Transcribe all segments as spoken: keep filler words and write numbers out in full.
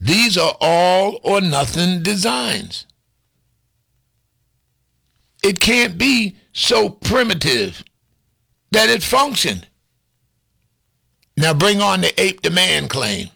These are all or nothing designs. It can't be so primitive that it functioned. Now bring on the ape demand claim.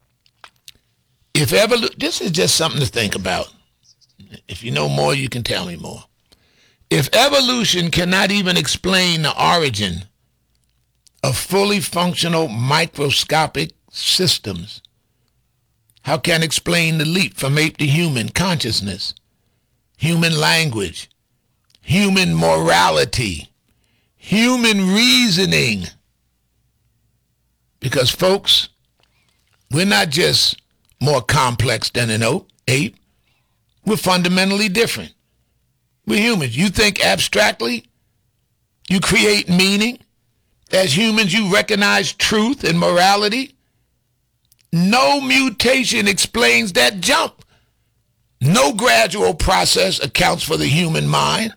If ever, this is just something to think about. If you know more, you can tell me more. If evolution cannot even explain the origin of fully functional microscopic systems, how can it explain the leap from ape to human consciousness, human language, human morality, human reasoning? Because, folks, we're not just more complex than an ape. We're fundamentally different. We're humans. You think abstractly. You create meaning. As humans, you recognize truth and morality. No mutation explains that jump. No gradual process accounts for the human mind.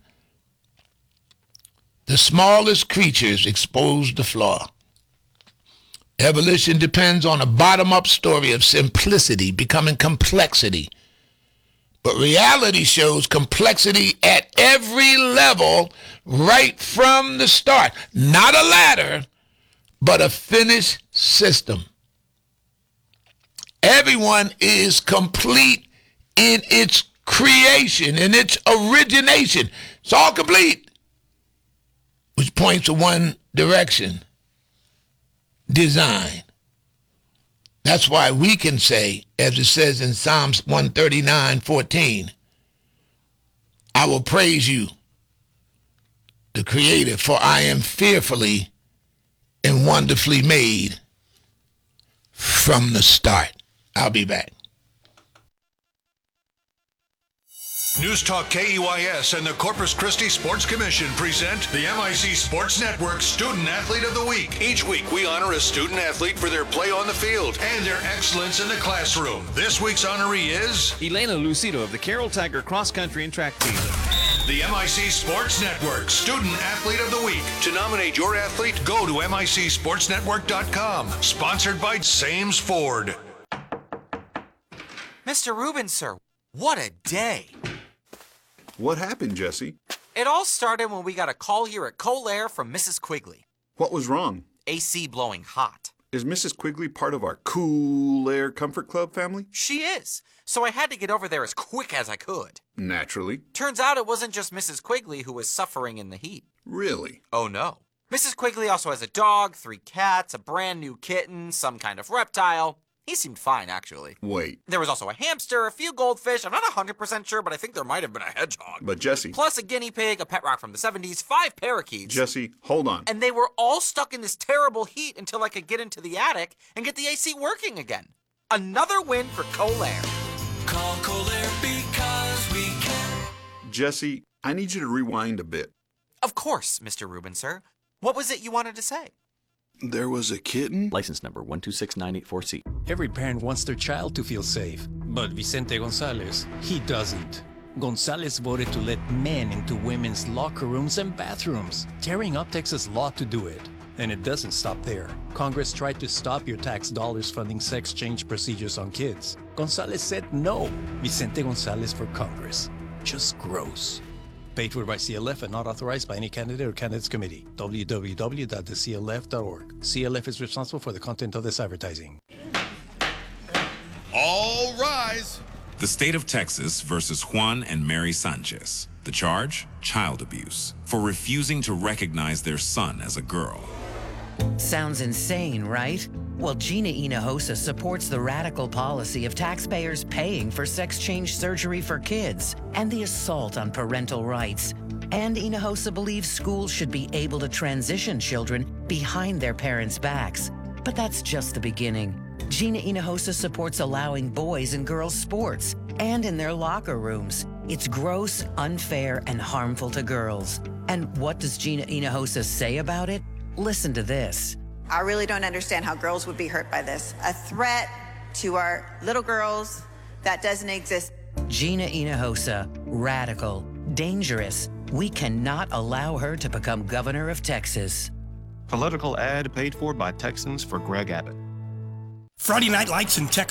The smallest creatures expose the flaw. Evolution depends on a bottom-up story of simplicity becoming complexity. But reality shows complexity at every level right from the start. Not a ladder, but a finished system. Everyone is complete in its creation, in its origination. It's all complete, which points to one direction: design. That's why we can say, as it says in Psalms one thirty-nine fourteen, I will praise you, the Creator, for I am fearfully and wonderfully made from the start. I'll be back. News Talk K E Y S and the Corpus Christi Sports Commission present the M I C Sports Network Student Athlete of the Week. Each week, we honor a student athlete for their play on the field and their excellence in the classroom. This week's honoree is Elena Lucido of the Carroll Tiger Cross Country and Track Team. The M I C Sports Network Student Athlete of the Week. To nominate your athlete, go to M I C sports network dot com. Sponsored by Sames Ford. Mister Rubin, sir, what a day. What happened, Jesse? It all started when we got a call here at Colair from Missus Quigley. What was wrong? A C blowing hot. Is Missus Quigley part of our Cool Air Comfort Club family? She is. So I had to get over there as quick as I could. Naturally. Turns out it wasn't just Missus Quigley who was suffering in the heat. Really? Oh, no. Missus Quigley also has a dog, three cats, a brand new kitten, some kind of reptile. He seemed fine, actually. Wait. There was also a hamster, a few goldfish. I'm not one hundred percent sure, but I think there might have been a hedgehog. But Jesse... Plus a guinea pig, a pet rock from the seventies, five parakeets. Jesse, hold on. And they were all stuck in this terrible heat until I could get into the attic and get the A C working again. Another win for Colair. Call Colair because we can. Jesse, I need you to rewind a bit. Of course, Mister Rubin, sir. What was it you wanted to say? There was a kitten? License number one two six nine eight four C. Every parent wants their child to feel safe, but Vicente Gonzalez, he doesn't. Gonzalez voted to let men into women's locker rooms and bathrooms, tearing up Texas law to do it. And it doesn't stop there. Congress tried to stop your tax dollars funding sex change procedures on kids. Gonzalez said no. Vicente Gonzalez for Congress. Just gross. Paid for by C L F and not authorized by any candidate or candidates committee. w w w dot the c l f dot org. C L F is responsible for the content of this advertising. All rise. The state of Texas versus Juan and Mary Sanchez. The charge? Child abuse. For refusing to recognize their son as a girl. Sounds insane, right? Well, Gina Hinojosa supports the radical policy of taxpayers paying for sex change surgery for kids and the assault on parental rights. And Hinojosa believes schools should be able to transition children behind their parents' backs. But that's just the beginning. Gina Hinojosa supports allowing boys and girls sports and in their locker rooms. It's gross, unfair, and harmful to girls. And what does Gina Hinojosa say about it? Listen to this. I really don't understand how girls would be hurt by this. A threat to our little girls that doesn't exist. Gina Hinojosa, radical, dangerous. We cannot allow her to become governor of Texas. Political ad paid for by Texans for Greg Abbott. Friday Night Lights in Texas.